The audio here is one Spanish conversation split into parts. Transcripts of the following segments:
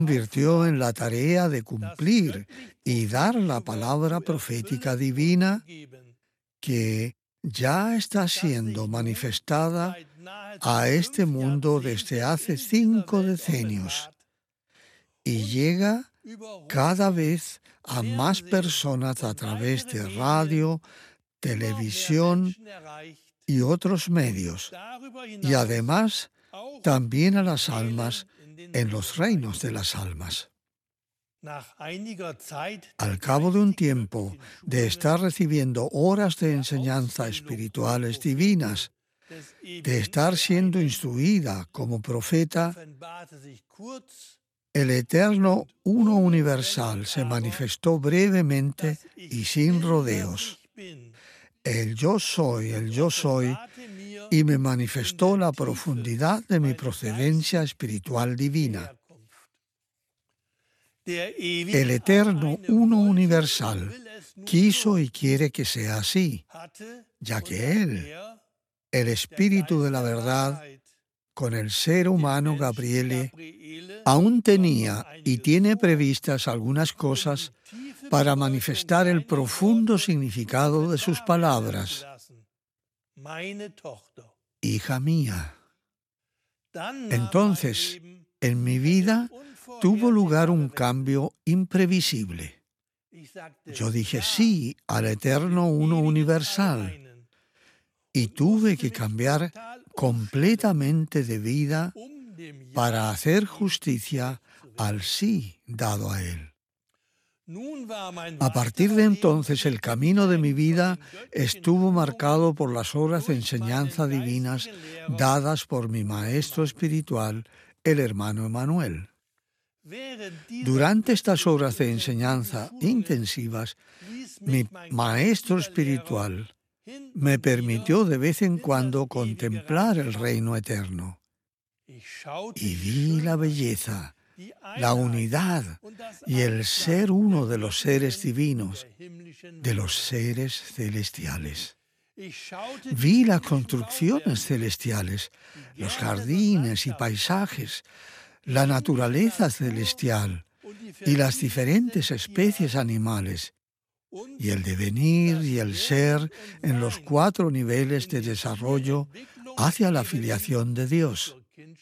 convirtió en la tarea de cumplir y dar la palabra profética divina que ya está siendo manifestada a este mundo desde hace 5 decenios y llega cada vez a más personas a través de radio, televisión y otros medios, y además también a las almas en los reinos de las almas. Al cabo de un tiempo de estar recibiendo horas de enseñanza espirituales divinas, de estar siendo instruida como profeta, el Eterno Uno Universal se manifestó brevemente y sin rodeos. El Yo Soy, y me manifestó la profundidad de mi procedencia espiritual divina. El Eterno Uno Universal quiso y quiere que sea así, ya que Él, el Espíritu de la verdad, con el ser humano Gabriele, aún tenía y tiene previstas algunas cosas para manifestar el profundo significado de sus palabras. Hija mía. Entonces, en mi vida tuvo lugar un cambio imprevisible. Yo dije sí al Eterno Uno Universal y tuve que cambiar completamente de vida para hacer justicia al sí dado a Él. A partir de entonces, el camino de mi vida estuvo marcado por las horas de enseñanza divinas dadas por mi maestro espiritual, el hermano Emanuel. Durante estas horas de enseñanza intensivas, mi maestro espiritual me permitió de vez en cuando contemplar el reino eterno y vi la belleza, la unidad y el ser uno de los seres divinos, de los seres celestiales. Vi las construcciones celestiales, los jardines y paisajes, la naturaleza celestial y las diferentes especies animales, y el devenir y el ser en los 4 niveles de desarrollo hacia la filiación de Dios.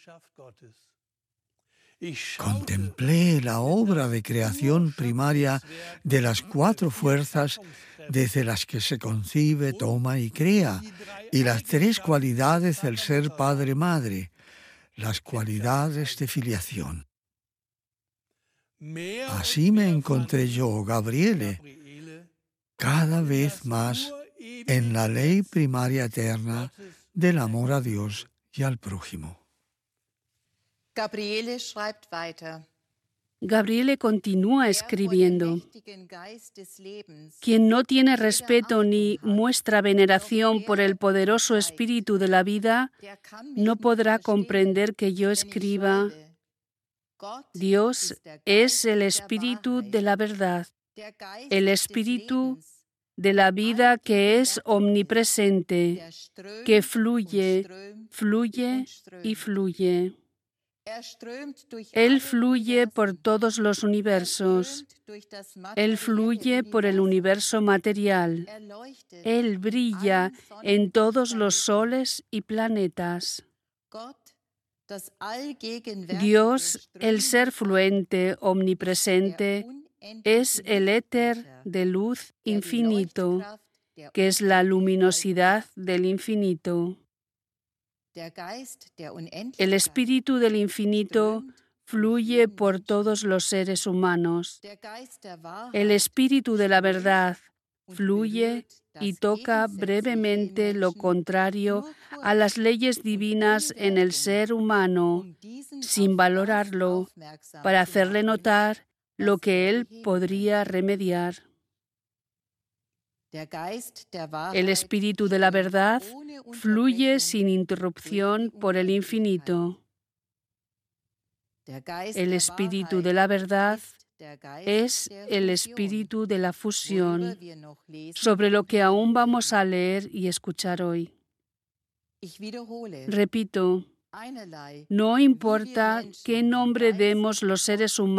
Contemplé la obra de creación primaria de las 4 fuerzas desde las que se concibe, toma y crea, y las 3 cualidades del ser Padre-Madre, las cualidades de filiación. Así me encontré yo, Gabriele, cada vez más en la ley primaria eterna del amor a Dios y al prójimo. Gabriele continúa escribiendo: quien no tiene respeto ni muestra veneración por el poderoso Espíritu de la vida, no podrá comprender que yo escriba: Dios es el Espíritu de la verdad, el Espíritu de la vida que es omnipresente, que fluye, fluye y fluye. Él fluye por todos los universos. Él fluye por el universo material. Él brilla en todos los soles y planetas. Dios, el ser fluente, omnipresente, es el éter de luz infinito, que es la luminosidad del infinito. El Espíritu del infinito fluye por todos los seres humanos. El Espíritu de la verdad fluye y toca brevemente lo contrario a las leyes divinas en el ser humano, sin valorarlo, para hacerle notar lo que él podría remediar. El Espíritu de la verdad fluye sin interrupción por el infinito. El Espíritu de la verdad es el espíritu de la fusión, sobre lo que aún vamos a leer y escuchar hoy. Repito, No importa qué nombre demos los seres humanos